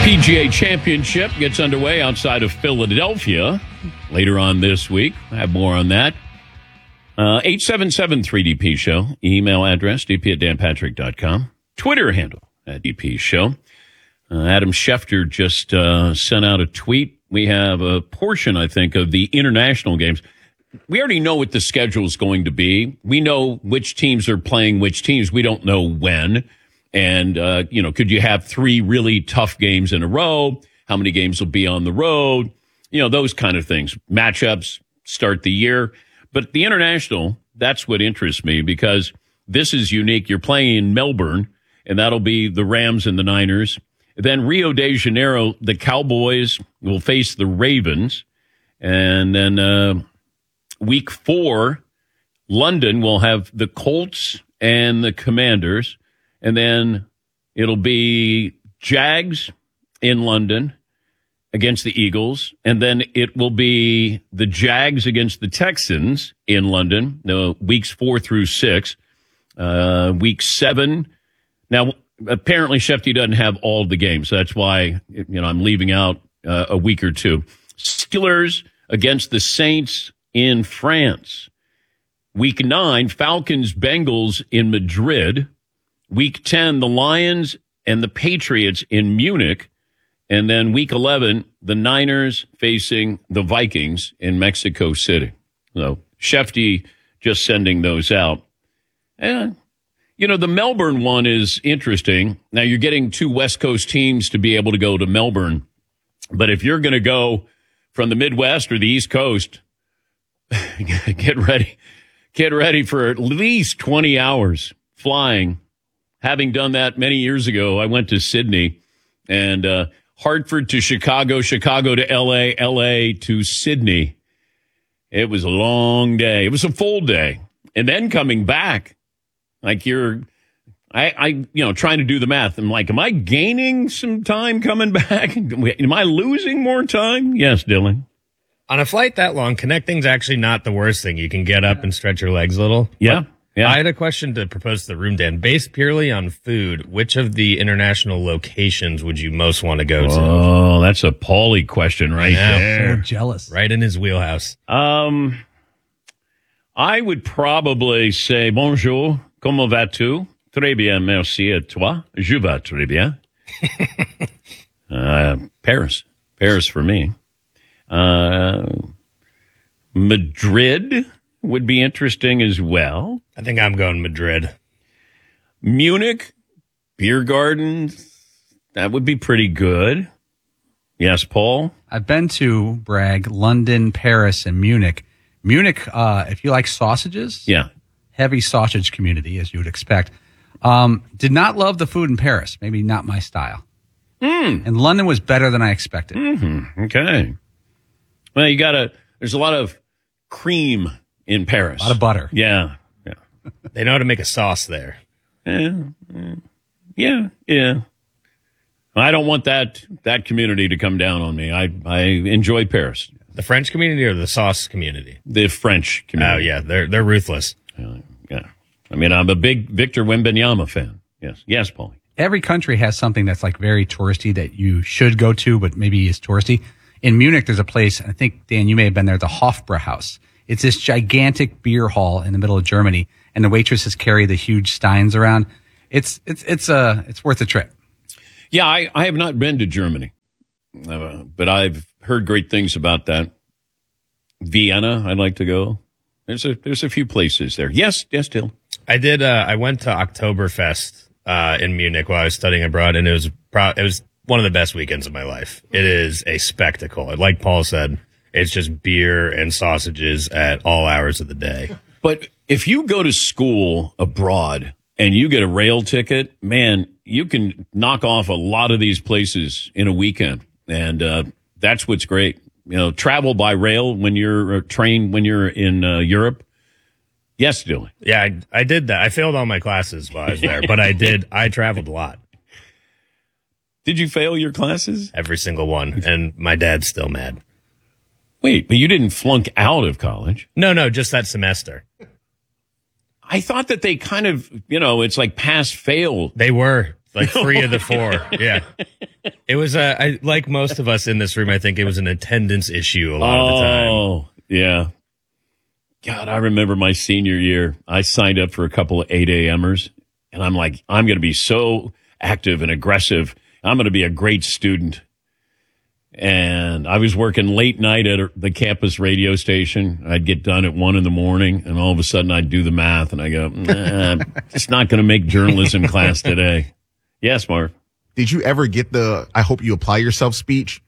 PGA Championship gets underway outside of Philadelphia later on this week. I have more on that. 877-3DP Show. Email address, dp@danpatrick.com. Twitter handle, @DP Show. Adam Schefter just sent out a tweet. We have a portion, I think, of the international games. We already know what the schedule is going to be. We know which teams are playing which teams. We don't know when. And, could you have 3 really tough games in a row? How many games will be on the road? Those kind of things. Matchups start the year. But the international, that's what interests me because this is unique. You're playing in Melbourne, and that'll be the Rams and the Niners. Then Rio de Janeiro, the Cowboys will face the Ravens. And then week 4, London will have the Colts and the Commanders. And then it'll be Jags in London against the Eagles. And then it will be the Jags against the Texans in London, weeks 4 through 6. Week 7. Now, apparently Shefty doesn't have all the games. So that's why, I'm leaving out a week or 2. Steelers against the Saints in France. Week 9, Falcons, Bengals in Madrid. Week 10, the Lions and the Patriots in Munich. And then week 11, the Niners facing the Vikings in Mexico City. So Shefty just sending those out. And, the Melbourne one is interesting. Now, you're getting 2 West Coast teams to be able to go to Melbourne. But if you're going to go from the Midwest or the East Coast, get ready for at least 20 hours flying. Having done that many years ago, I went to Sydney and Hartford to Chicago, Chicago to L.A., L.A. to Sydney. It was a long day. It was a full day. And then coming back, like trying to do the math. I'm like, am I gaining some time coming back? Am I losing more time? Yes, Dylan. On a flight that long, connecting's actually not the worst thing. You can get up and stretch your legs a little. Yeah. Yeah. I had a question to propose to the room, Dan. Based purely on food, which of the international locations would you most want to go to? Oh, that's a Paulie question right there. So jealous. Right in his wheelhouse. I would probably say, bonjour, comment vas-tu? Très bien, merci et toi? Je vais très bien. Paris. Paris for me. Madrid would be interesting as well. I think I'm going Madrid. Munich, beer gardens, that would be pretty good. Yes, Paul? I've been to, Bragg, London, Paris, and Munich. Munich, if you like sausages, yeah, heavy sausage community, as you would expect. Did not love the food in Paris. Maybe not my style. And London was better than I expected. Mm-hmm. Okay. Well, there's a lot of cream in Paris. A lot of butter. Yeah. They know how to make a sauce there. Yeah. I don't want that community to come down on me. I enjoy Paris. The French community or the sauce community? The French community. Oh, yeah. They're ruthless. Yeah. I mean, I'm a big Victor Wembanyama fan. Yes, Paulie. Every country has something that's like very touristy that you should go to, but maybe is touristy. In Munich, there's a place, I think, Dan, you may have been there, the Hofbrauhaus. It's this gigantic beer hall in the middle of Germany, and the waitresses carry the huge steins around. It's worth a trip. Yeah, I have not been to Germany, but I've heard great things about that. Vienna, I'd like to go. There's a few places there. Yes, Till. I did. I went to Oktoberfest in Munich while I was studying abroad, and it was one of the best weekends of my life. It is a spectacle. Like Paul said, it's just beer and sausages at all hours of the day. But if you go to school abroad and you get a rail ticket, man, you can knock off a lot of these places in a weekend. And that's what's great. Travel by rail when you're trained, when you're in Europe. Yes, Dylan. Yeah, I did that. I failed all my classes while I was there, but I traveled a lot. Did you fail your classes? Every single one. And my dad's still mad. Wait, but you didn't flunk out of college. No, just that semester. I thought that they kind of, it's like pass fail. They were like 3 of the 4. Yeah. It was, like most of us in this room, I think it was an attendance issue a lot of the time. Oh, yeah. God, I remember my senior year. I signed up for a couple of 8 a.m.ers, and I'm like, I'm going to be so active and aggressive. I'm going to be a great student. And I was working late night at the campus radio station. I'd get done at 1 a.m, and all of a sudden I'd do the math, and I go, nah, it's not going to make journalism class today. Yes, Mark. Did you ever get the I hope you apply yourself speech?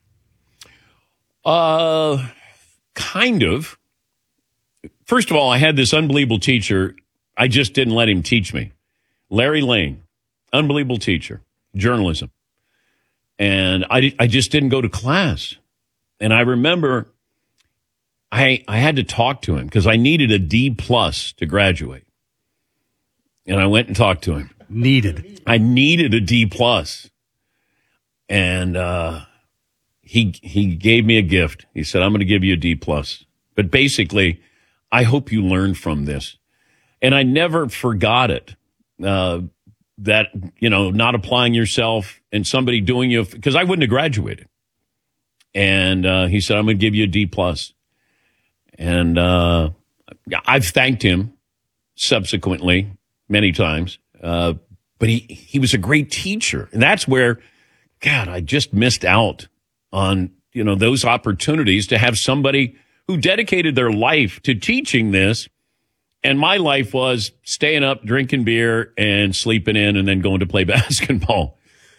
Kind of. First of all, I had this unbelievable teacher. I just didn't let him teach me. Larry Lane, unbelievable teacher, journalism. And I just didn't go to class. And I remember I had to talk to him because I needed a D+ to graduate. And I went and talked to him. I needed a D+. And he gave me a gift. He said, I'm going to give you a D+. But basically, I hope you learn from this. And I never forgot it. That, not applying yourself and somebody doing you, because I wouldn't have graduated. And he said, I'm going to give you a D+. And I've thanked him subsequently many times. But he was a great teacher. And that's where, God, I just missed out on, those opportunities to have somebody who dedicated their life to teaching this. And my life was staying up, drinking beer, and sleeping in, and then going to play basketball.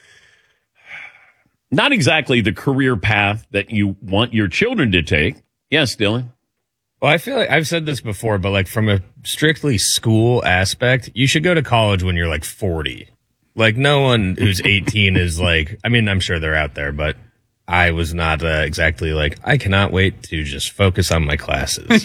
Not exactly the career path that you want your children to take. Yes, Dylan? Well, I feel like I've said this before, but like from a strictly school aspect, you should go to college when you're like 40. Like no one who's 18 is like, I mean, I'm sure they're out there, but I was not exactly like, I cannot wait to just focus on my classes.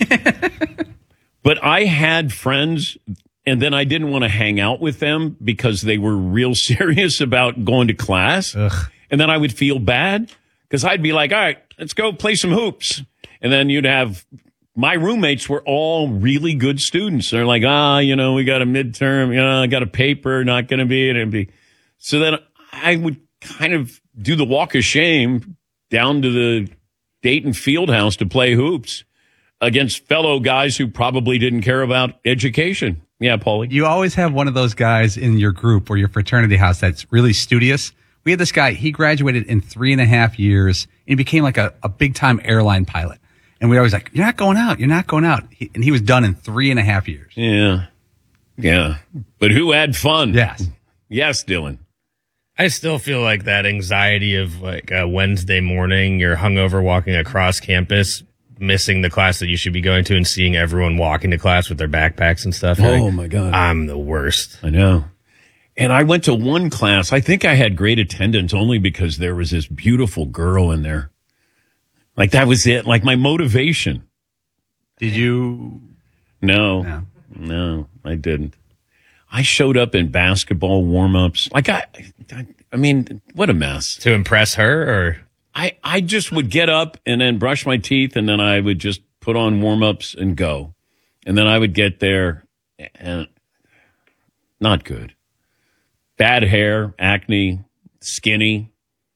But I had friends, and then I didn't want to hang out with them because they were real serious about going to class. Ugh. And then I would feel bad because I'd be like, all right, let's go play some hoops. And then you'd have, my roommates were all really good students. They're like, we got a midterm, I got a paper, not going to be it. So then I would kind of do the walk of shame down to the Dayton Fieldhouse to play hoops against fellow guys who probably didn't care about education. Yeah, Paulie. You always have one of those guys in your group or your fraternity house that's really studious. We had this guy, he graduated in 3.5 years, and he became like a big-time airline pilot. And we were always like, you're not going out. And he was done in 3.5 years. Yeah. But who had fun? Yes. Yes, Dylan. I still feel like that anxiety of like a Wednesday morning, you're hungover walking across campus, missing the class that you should be going to and seeing everyone walking to class with their backpacks and stuff. Oh, my God. I'm the worst. I know. And I went to one class. I think I had great attendance only because there was this beautiful girl in there. Like, that was it. Like, my motivation. Did you? No, I didn't. I showed up in basketball warm-ups. Like, I mean, what a mess. To impress her, or? I just would get up and then brush my teeth, and then I would just put on warm-ups and go. And then I would get there, and not good. Bad hair, acne, skinny.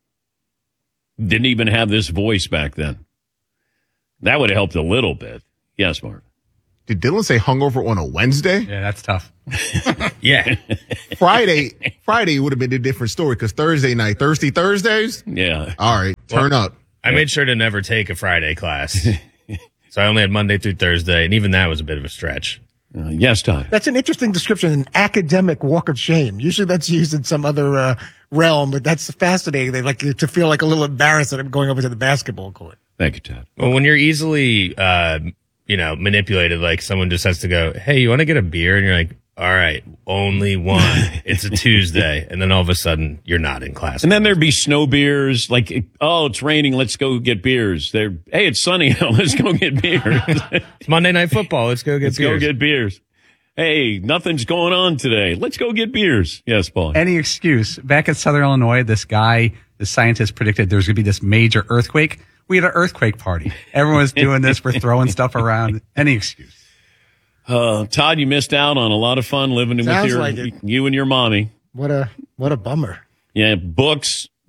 Didn't even have this voice back then. That would have helped a little bit. Yes, Mark. Did Dylan say hungover on a Wednesday? Yeah, that's tough. Yeah. Friday would have been a different story because Thursdays? Yeah. All right, turn up. I made sure to never take a Friday class. So I only had Monday through Thursday, and even that was a bit of a stretch. Yes, Todd. That's an interesting description, an academic walk of shame. Usually that's used in some other realm, but that's fascinating. They like to feel like a little embarrassed that I'm going over to the basketball court. Thank you, Todd. Well, when you're easily, manipulated, like someone just has to go, hey, you want to get a beer? And you're like, all right, only one. It's a Tuesday. And then all of a sudden you're not in class. And then there'd be snow beers, like, oh, it's raining, let's go get beers. Hey, it's sunny, let's go get beers. It's Monday Night Football, let's go get beers. Go get beers. Hey, nothing's going on today. Let's go get beers. Yes, Paul. Any excuse. Back at Southern Illinois, the scientist predicted there was going to be this major earthquake. We had an earthquake party. Everyone was doing this. We're throwing stuff around. Any excuse. Todd, you missed out on a lot of fun living with Sounds like it. you and your mommy. What a bummer. Yeah, books,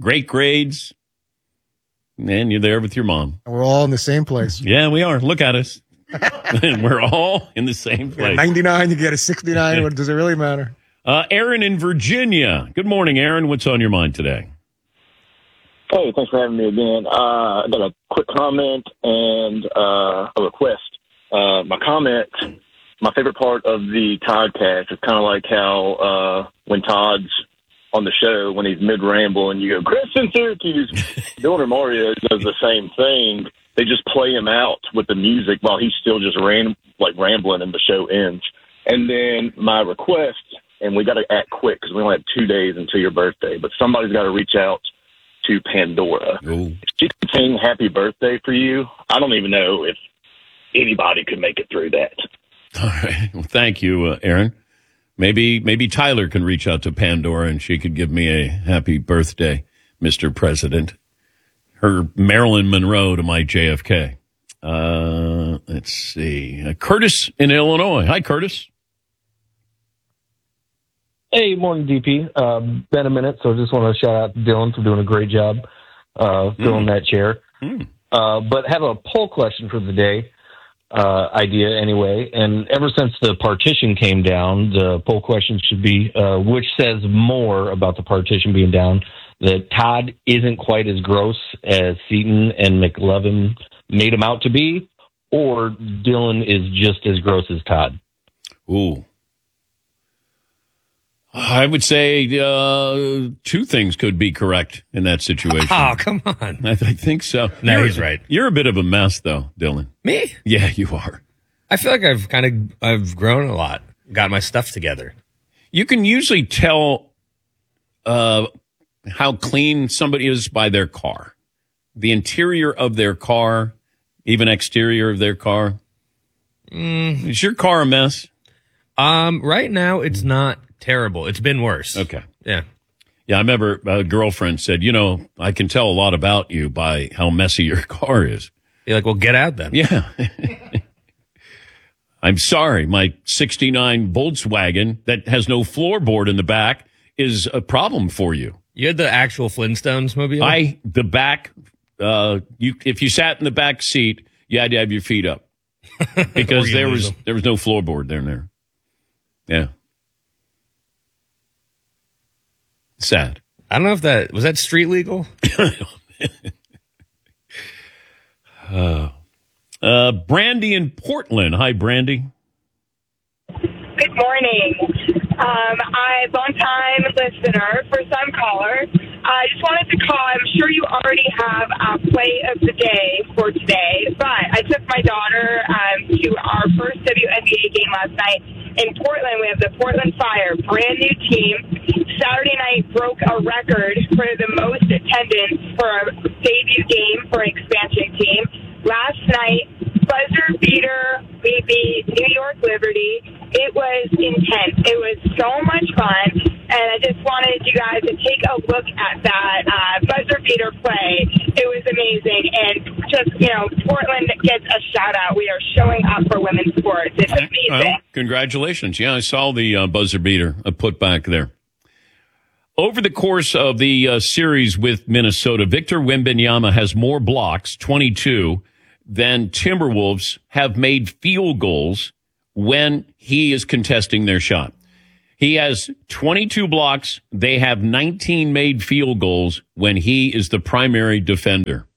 great grades, and you're there with your mom. And we're all in the same place. Yeah, we are. Look at us. We're all in the same place. 99, you get a 69. What does it really matter? Aaron in Virginia. Good morning, Aaron. What's on your mind today? Hey, thanks for having me again. I got a quick comment and a request. My comment, my favorite part of the Toddcast is kind of like how when Todd's on the show, when he's mid-ramble and you go, Chris in Syracuse, Dylan or Mario does the same thing. They just play him out with the music while he's still just rambling and the show ends. And then my request, and we got to act quick because we only have 2 days until your birthday, but somebody's got to reach out to Pandora. Ooh. If she can sing happy birthday for you, I don't even know if anybody could make it through that. All right. Well, thank you, Aaron. Maybe Tyler can reach out to Pandora and she could give me a happy birthday, Mr. President. Her Marilyn Monroe to my JFK. Let's see. Curtis in Illinois. Hi, Curtis. Hey, morning, DP. Been a minute, so I just want to shout out to Dylan for doing a great job filling that chair. But have a poll question for the day, idea anyway. And ever since the partition came down, the poll question should be, which says more about the partition being down, that Todd isn't quite as gross as Seton and McLevin made him out to be, or Dylan is just as gross as Todd? Ooh. I would say two things could be correct in that situation. Oh, come on. I think so. No, he's right. You're a bit of a mess, though, Dylan. Me? Yeah, you are. I feel like I've grown a lot, got my stuff together. You can usually tell how clean somebody is by their car. The interior of their car, even exterior of their car. Is your car a mess? Right now, it's not terrible. It's been worse. Okay. Yeah. Yeah, I remember a girlfriend said, I can tell a lot about you by how messy your car is. You're like, well, get out then. Yeah. I'm sorry. My 69 Volkswagen that has no floorboard in the back is a problem for you. You had the actual Flintstones mobile? The back, if you sat in the back seat, you had to have your feet up because there was no floorboard there. Yeah. Sad. I don't know if was that street legal? Brandy in Portland. Hi, Brandy. Good morning. I'm a long-time listener, first-time caller. I just wanted to call. I'm sure you already have a play of the day for today, but I took my daughter to our first WNBA game last night in Portland. We have the Portland Fire, brand new team. Saturday night broke a record for the most attendance for a debut game for an expansion team. Last night, buzzer beater, we beat New York Liberty. It was intense. It was so much fun, and I just wanted you guys to take a look at that buzzer beater play. It was amazing, and just, Portland gets a shout-out. We are showing up for women's sports. It's amazing. Well, congratulations. Yeah, I saw the buzzer beater put back there. Over the course of the series with Minnesota, Victor Wembanyama has more blocks, 22, than Timberwolves have made field goals when he is contesting their shot. He has 22 blocks. They have 19 made field goals when he is the primary defender.